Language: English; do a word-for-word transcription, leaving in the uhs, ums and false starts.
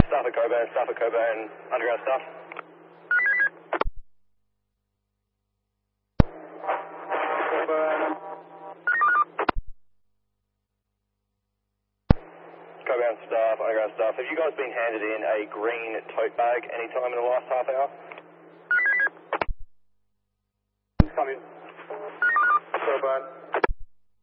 Staff at Coburn, staff at Coburn, underground staff. Coburn. Coburn staff, underground staff. Have you guys been handed in a green tote bag any time in the last half hour? Come in. Coburn.